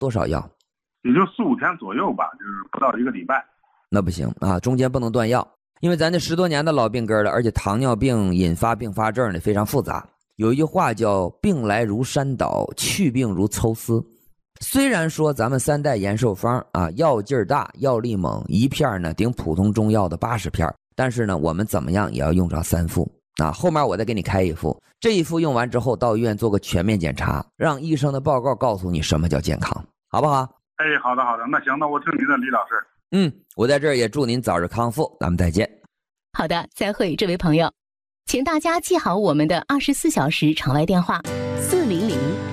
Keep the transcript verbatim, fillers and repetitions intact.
多少药？ 也就四五天左右吧，就是不到一个礼拜。 那不行啊，中间不能断药，因为咱这十多年的老病根了，而且糖尿病引发并发症呢非常复杂。有一句话叫病来如山倒，去病如抽丝。虽然说咱们三代延寿方啊，药劲儿大，药力猛，一片呢顶普通中药的八十片，但是呢我们怎么样也要用上三副啊。后面我再给你开一副，这一副用完之后到医院做个全面检查，让医生的报告告诉你什么叫健康，好不好？ 哎，好的好的，那行，那我听您的，李老师。 嗯，我在这儿也祝您早日康复，咱们再见。 好的，再会，这位朋友，请大家记好我们的二十四小时场外电话：四零零